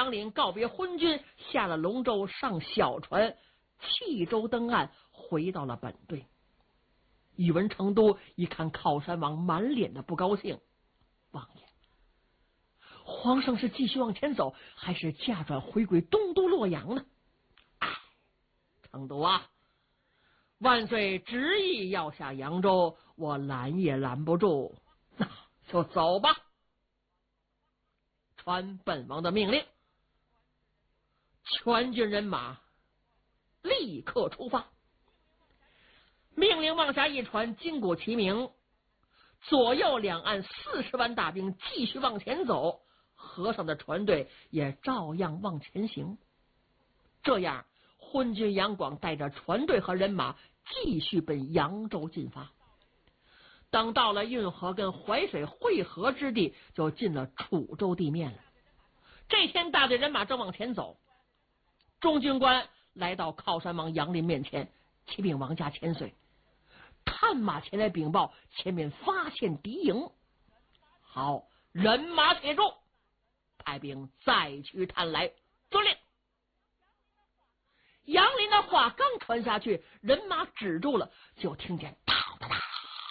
杨林告别昏军，下了龙舟，上小船，弃舟登岸，回到了本队。宇文成都一看靠山王满脸的不高兴，王爷，皇上是继续往前走，还是驾转回归东都洛阳呢？哎，成都啊，万岁执意要下扬州，我拦也拦不住，那就走吧。传本王的命令，全军人马立刻出发。命令望下一传，金鼓齐鸣，左右两岸40万大兵继续往前走，河上的船队也照样往前行。这样，昏君杨广带着船队和人马继续奔扬州进发。等到了运河跟淮水汇合之地，就进了楚州地面了。这天，大队人马正往前走，中军官来到靠山王杨林面前，启禀王家千岁，探马前来禀报，前面发现敌营。好，人马且住，派兵再去探来。遵令。杨林的话刚传下去，人马止住了，就听见哒哒哒，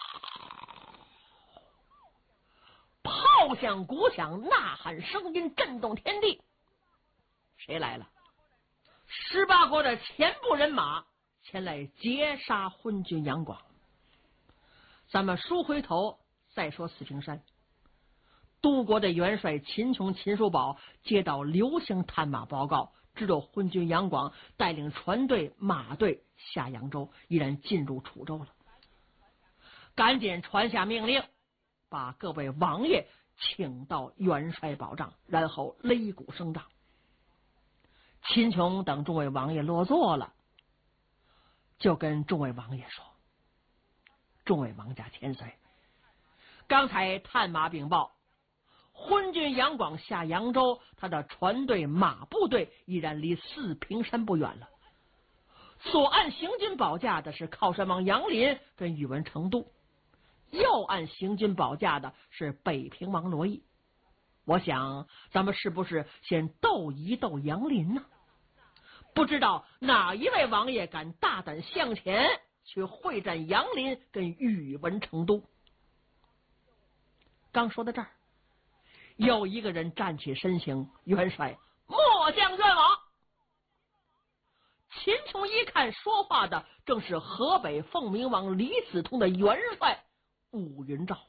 炮响、鼓响、呐喊声音震动天地。谁来了？18国的前部人马前来截杀昏君杨广。咱们书回头再说四平山。都国的元帅秦琼、秦叔宝接到刘兴探马报告，知道昏君杨广带领船队、马队下扬州，依然进入楚州了。赶紧传下命令，把各位王爷请到元帅宝帐，然后擂鼓声仗。秦琼等众位王爷落座了，就跟众位王爷说：众位王家千岁，刚才探马禀报，昏君杨广下扬州，他的船队、马部队依然离四平山不远了。左岸行军保驾的是靠山王杨林跟宇文成都，右岸行军保驾的是北平王罗毅。我想咱们是不是先斗一斗杨林呢？不知道哪一位王爷敢大胆向前去会战杨林跟宇文成都。刚说到这儿，有一个人站起身形，元帅末将愿往。秦琼一看，说话的正是河北凤鸣王李子通的元帅武云照。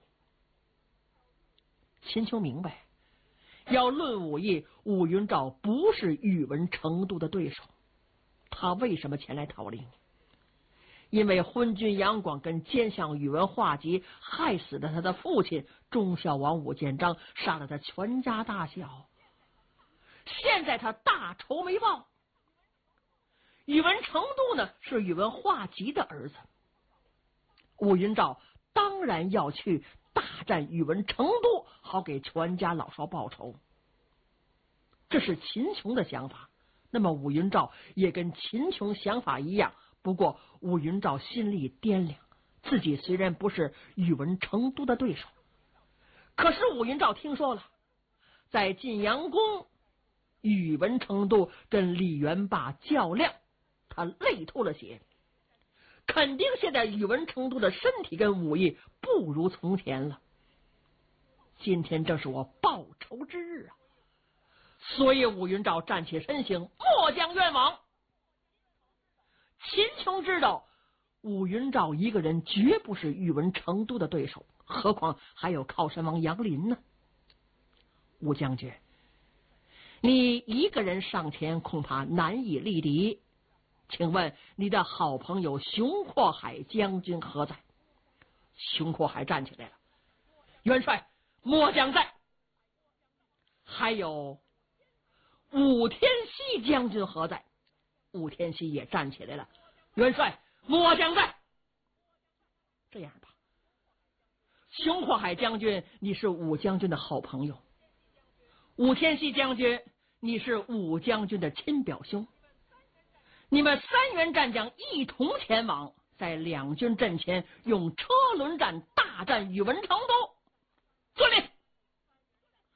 秦琼明白，要论武艺，武云照不是宇文成都的对手。他为什么前来讨令？因为昏君杨广跟奸相宇文化及害死了他的父亲忠孝王武建章，杀了他全家大小。现在他大仇没报。宇文成都呢，是宇文化及的儿子。武云照当然要去大战宇文成都，好给全家老少报仇。这是秦琼的想法。那么武云照也跟秦琼想法一样，不过武云照心里掂量，自己虽然不是宇文成都的对手，可是武云照听说了，在晋阳宫宇文成都跟李元霸较量，他累透了血，肯定现在宇文成都的身体跟武艺不如从前了。今天正是我报仇之日啊！所以武云照站起身形，末将愿往。秦琼知道武云照一个人绝不是宇文成都的对手，何况还有靠山王杨林呢。武将军，你一个人上前恐怕难以力敌，请问你的好朋友熊阔海将军何在？熊阔海站起来了，元帅，末将在。还有武天锡将军何在？武天锡也站起来了，元帅，末将在。这样吧，熊阔海将军，你是武将军的好朋友，武天锡将军，你是武将军的亲表兄，你们3员战将一同前往，在两军阵前用车轮战大战宇文成都。遵令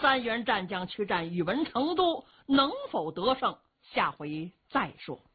三员战将去战宇文成都，能否得胜？下回再说。